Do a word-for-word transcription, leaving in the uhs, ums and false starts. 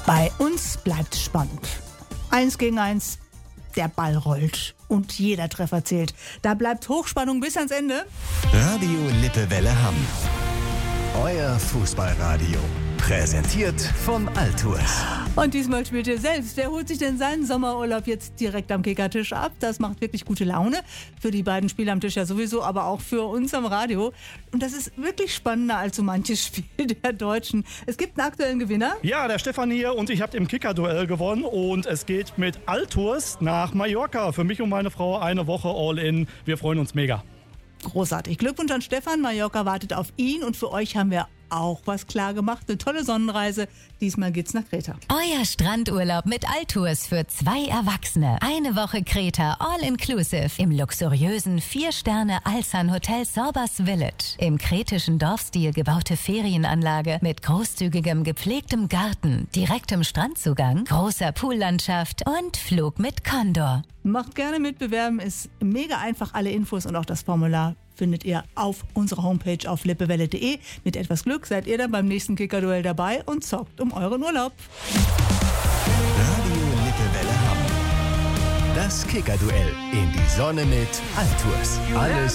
Bei uns bleibt spannend. Eins gegen eins, der Ball rollt und jeder Treffer zählt. Da bleibt Hochspannung bis ans Ende. Radio Lippewelle Hamm. Euer Fußballradio. Präsentiert von Altours. Und diesmal spielt ihr selbst. Wer holt sich denn seinen Sommerurlaub jetzt direkt am Kickertisch ab? Das macht wirklich gute Laune. Für die beiden Spieler am Tisch ja sowieso, aber auch für uns am Radio. Und das ist wirklich spannender als so manches Spiel der Deutschen. Es gibt einen aktuellen Gewinner. Ja, der Stefan hier und ich habe im Kicker-Duell gewonnen. Und es geht mit Altours nach Mallorca. Für mich und meine Frau eine Woche All-In. Wir freuen uns mega. Großartig. Glückwunsch an Stefan. Mallorca wartet auf ihn. Und für euch haben wir auch was klar gemacht. Eine tolle Sonnenreise. Diesmal geht's nach Kreta. Euer Strandurlaub mit Altours für zwei Erwachsene. Eine Woche Kreta, all inclusive. Im luxuriösen Vier-Sterne-Alsan Hotel Sorbas Village. Im kretischen Dorfstil gebaute Ferienanlage mit großzügigem gepflegtem Garten, direktem Strandzugang, großer Poollandschaft und Flug mit Condor. Macht gerne mitbewerben. Ist mega einfach. Alle Infos und auch das Formular findet ihr auf unserer Homepage auf lippewelle punkt de. Mit etwas Glück seid ihr dann beim nächsten Kickerduell dabei und zockt um euren Urlaub. Radio Lippewelle Hamm. Das Kickerduell in die Sonne mit Altours. Alles